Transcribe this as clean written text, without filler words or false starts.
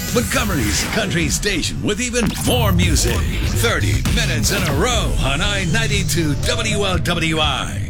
Montgomery's country station with even more music. 30 minutes in a row on I-92 WLWI.